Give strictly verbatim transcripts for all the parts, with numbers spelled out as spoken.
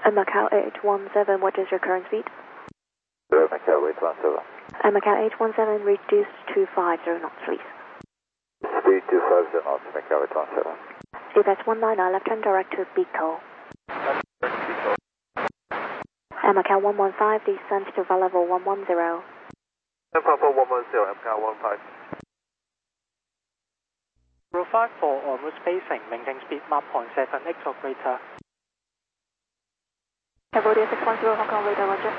And Macau eight one seven, what is your current speed? Sure, Macau eight one seven. And Macau eight one seven, reduce to five zero knots, please. Speed two five zero knots, Macau eight one seven. C F X one nine nine, left turn direct to Beagle. And Macau one one five, descend to flight level one one zero. Papa one one zero, Macau one five. zero five four, en route spacing, maintain speed map point seven X or greater. Cambodia six one zero, Hong Kong radar, roger.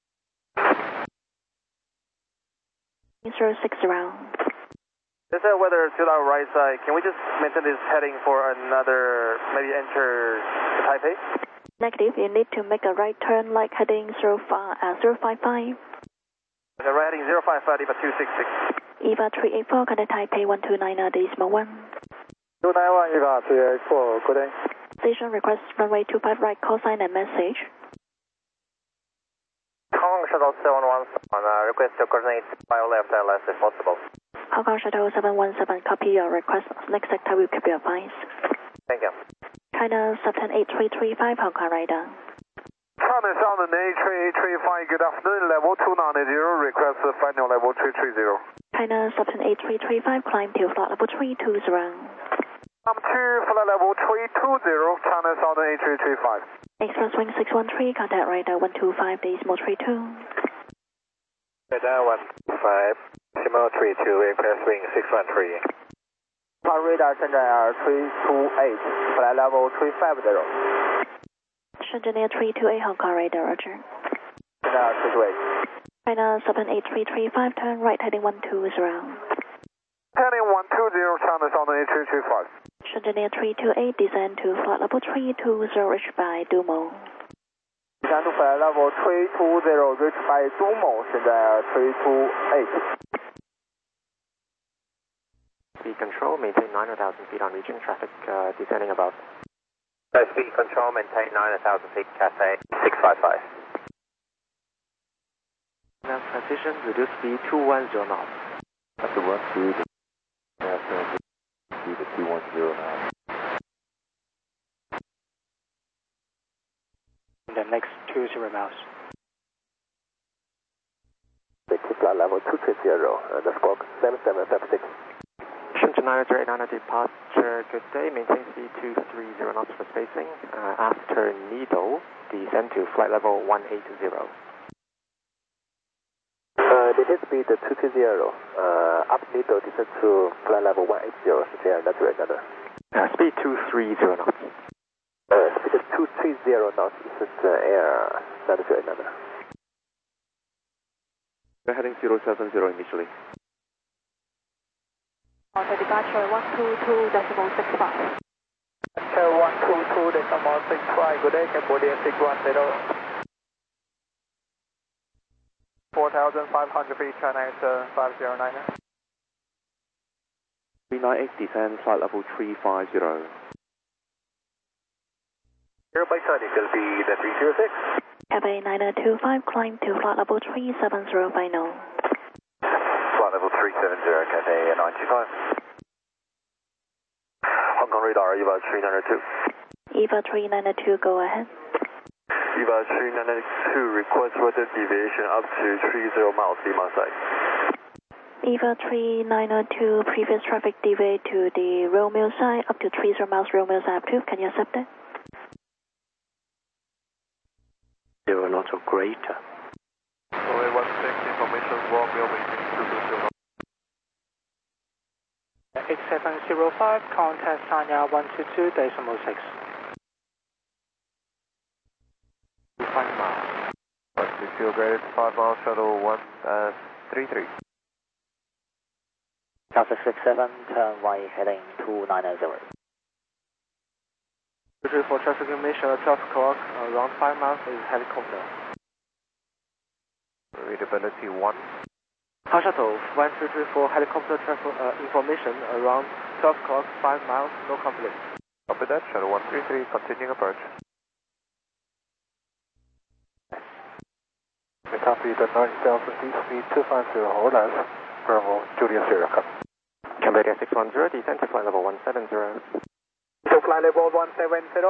zero six zero. This is weather to our right side. Can we just maintain this heading for another, maybe enter Taipei? Negative, you need to make a right turn like heading zero five, uh, zero five five. Okay, right heading zero five five, E V A two six six. E V A three eight four, contact Taipei one two nine nine decimal one. two nine one, E V A three eight four, good day. Station request runway two five right, call sign and message. Hong Kong Shuttle seven one seven, uh, request to coordinate bio left L S if possible. Hong Kong Shuttle seven one seven, copy your request. Next sector will keep you advised. Thank you. China Subten eight three three five, Hong Kong radar. China Southern eight three three five, good afternoon, level two nine zero, request final level three three zero. China Subten eight three three five, climb to flight level three two zero. Come to flight level three two zero, China Southern eight three three five. Express wing six one three, contact radar one two five decimal three two. Radar one two five, decimal three two, express wing six one three. Our radar 现在 three two eight, flight level three five zero. Shenzhen three two eight, Hong Kong radar, roger. Radar three two eight. China Subten eight three three five, turn right heading one two zero. Heading one two zero, China Southern eight three three five. Shenzhen three two eight, descend to flight level three two zero, reached by Dumo. Descend to flight level three two zero, reached by Dumo, 现在 three two eight. Speed control, maintain nine thousand feet on region, traffic uh, descending above. Uh, speed control, maintain nine thousand feet, Cathay six five five. Now transition, reduce speed two one zero knots. After one speed, after speed at two one zero now. In the next two zero miles. Take flight level two three zero, uh, the squawk seven seven five six. Shenzhen nine zero eight nine departure, good day, maintain speed two three zero knots for spacing. Uh, after Needle, descend to flight level one eight zero. Uh, maintain speed two two zero, uh, up Needle, descend to flight level one eight zero,是这样，that's right, another. Uh, speed two three zero knots. Uh, speed two three zero knots, is uh, air, that's right, another. We're heading zero seven zero initially. On the departure one two two decimal six five. Departure one two two decimal six five, good day, Cambodia six one zero. four thousand five hundred feet, China uh, five zero nine. three nine eight, descend, flight level three five zero. Zero by side, it will be the three zero six. Cathay nine two five, climb to flight level three seven zero final. Flight level three seven zero, Cathay nine two five. Hong Kong radar, E V A three nine two. E V A three nine two, go ahead. E V A three nine two, request weather deviation up to three zero miles, Lima side. E V A three nine two, previous traffic deviate to the Romeo side, up to three zero miles Romeo side approved, can you accept that? Zero knots or greater. Only one six information, Romeo maintain two two zero. eight seven zero five, contact Sanya one two two decimal six. five miles. We feel graded five miles, shuttle one three three. Delta six seven, turn right heading two nine zero. For traffic information, twelve o'clock, around five miles is helicopter. Readability one. Hong Shuttle one two three four, helicopter traffic uh, information around twelve o'clock, five miles, no conflict. Copy that, shuttle one three three, continuing approach. We copy the north Delta C speed two five zero, hold us. Bravo, Julia Sierra, come. Cambodia six one zero, descend to flight level one seven zero. To flight level one seven zero.